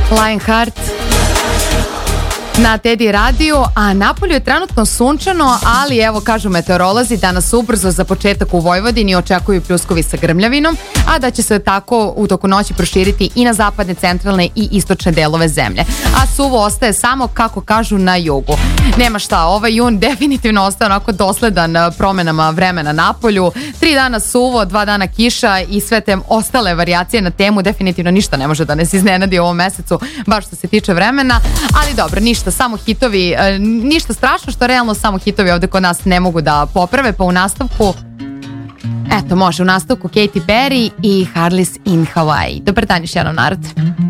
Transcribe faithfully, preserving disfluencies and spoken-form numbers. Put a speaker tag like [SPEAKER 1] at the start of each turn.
[SPEAKER 1] Lionheart na Teddy radiju, a napolju je trenutno sunčano, ali evo kažu meteorolozi danas ubrzo za početak u Vojvodini očekuju pljuskovi sa grmljavinom, a da će se tako u toku noći proširiti i na zapadne, centralne i istočne delove zemlje. A suvo ostaje samo, kako kažu, na jugu. Nema šta, ovaj jun definitivno ostaje onako dosledan promenama vremena napolju. Tri dana suvo, dva dana kiša i sve te ostale varijacije na temu. Definitivno ništa ne može da nas iznenadi u ovom mesecu, baš što se tiče vremena, ali dobro, ništa, samo hitovi, ništa strašno što realno samo hitovi ovde kod nas ne mogu da poprave, pa u nastavku eto može, u nastavku Katy Perry i Harley's in Hawaii. Dobar dan još jednom, narod.